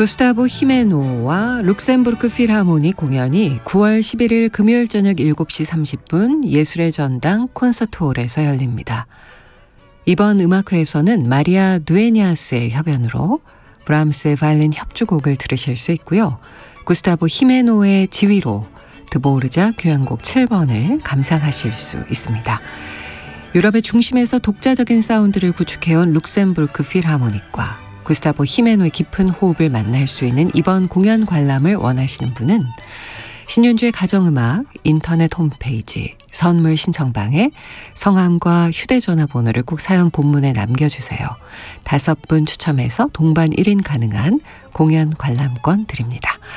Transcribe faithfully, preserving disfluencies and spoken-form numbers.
구스타보 히메노와 룩셈부르크 필하모닉 공연이 구월 십일일 금요일 저녁 일곱 시 삼십 분 예술의 전당 콘서트홀에서 열립니다. 이번 음악회에서는 마리아 두에냐스의 협연으로 브람스의 바이올린 협주곡을 들으실 수 있고요. 구스타보 히메노의 지휘로 드보르자 교향곡 칠 번을 감상하실 수 있습니다. 유럽의 중심에서 독자적인 사운드를 구축해온 룩셈부르크 필하모닉과 구스타보 히메노의 깊은 호흡을 만날 수 있는 이번 공연 관람을 원하시는 분은 신윤주의 가정음악 인터넷 홈페이지 선물 신청방에 성함과 휴대전화번호를 꼭 사연 본문에 남겨주세요. 다섯 분 추첨해서 동반 일 인 가능한 공연 관람권 드립니다.